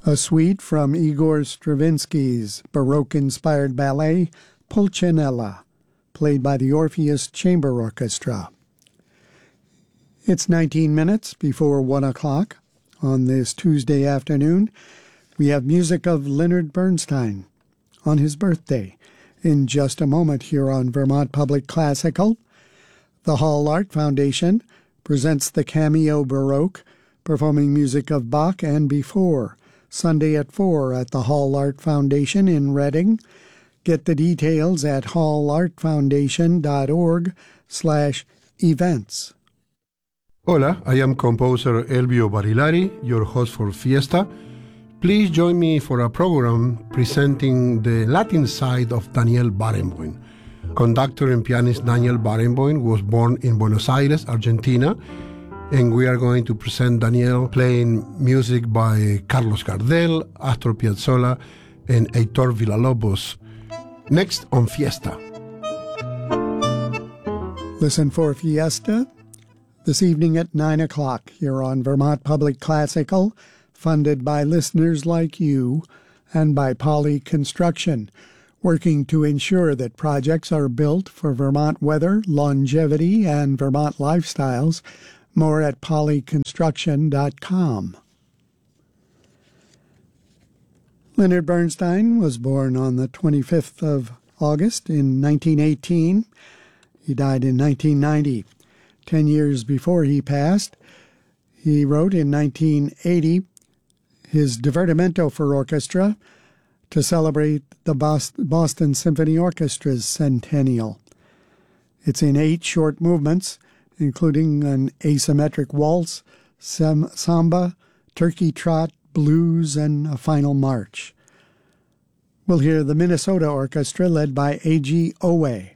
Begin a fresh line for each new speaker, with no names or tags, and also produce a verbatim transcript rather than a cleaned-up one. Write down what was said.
A suite from Igor Stravinsky's Baroque-inspired ballet, Pulcinella, played by the Orpheus Chamber Orchestra. It's nineteen minutes before one o'clock. On this Tuesday afternoon, we have music of Leonard Bernstein on his birthday. In just a moment here on Vermont Public Classical, the Hall Art Foundation presents the Cameo Baroque, performing music of Bach and before, Sunday at four at the Hall Art Foundation in Reading. Get the details at hallartfoundation.org slash events.
Hola, I am composer Elvio Barilari, your host for Fiesta. Please join me for a program presenting the Latin side of Daniel Barenboim. Conductor and pianist Daniel Barenboim was born in Buenos Aires, Argentina, and we are going to present Daniel playing music by Carlos Gardel, Astor Piazzolla, and Heitor Villa-Lobos. Next on Fiesta.
Listen for Fiesta this evening at nine o'clock here on Vermont Public Classical, funded by listeners like you and by Poly Construction, working to ensure that projects are built for Vermont weather, longevity, and Vermont lifestyles. More at poly construction dot com. Leonard Bernstein was born on the twenty-fifth of August in nineteen eighteen. He died in nineteen ninety. Ten years before he passed, he wrote in nineteen eighty his Divertimento for Orchestra to celebrate the Boston Symphony Orchestra's centennial. It's in eight short movements, including an asymmetric waltz, sam- samba, turkey trot, blues, and a final march. We'll hear the Minnesota Orchestra led by A G Owe.